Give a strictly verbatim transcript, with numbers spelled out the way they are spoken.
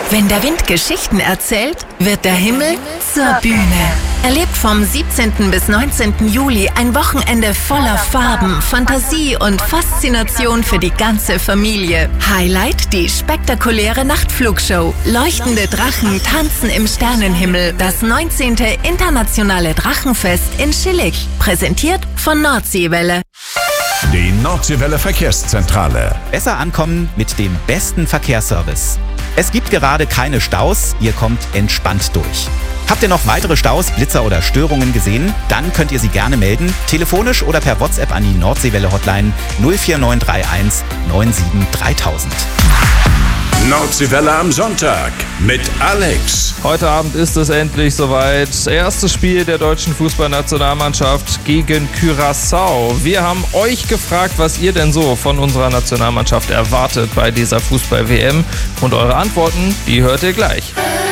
Wenn der Wind Geschichten erzählt, wird der Himmel zur Bühne. Erlebt vom siebzehnten bis neunzehnten Juli ein Wochenende voller Farben, Fantasie und Faszination für die ganze Familie. Highlight die spektakuläre Nachtflugshow. Leuchtende Drachen tanzen im Sternenhimmel. Das neunzehnte Internationale Drachenfest in Schillig. Präsentiert von Nordseewelle. Die Nordseewelle Verkehrszentrale. Besser ankommen mit dem besten Verkehrsservice. Es gibt gerade keine Staus, ihr kommt entspannt durch. Habt ihr noch weitere Staus, Blitzer oder Störungen gesehen? Dann könnt ihr sie gerne melden, telefonisch oder per WhatsApp an die Nordseewelle Hotline null vier neun drei eins neun sieben dreitausend. Nordseewelle am Sonntag mit Alex. Heute Abend ist es endlich soweit. Erstes Spiel der deutschen Fußballnationalmannschaft gegen Curaçao. Wir haben euch gefragt, was ihr denn so von unserer Nationalmannschaft erwartet bei dieser Fußball-W M. Und eure Antworten, die hört ihr gleich.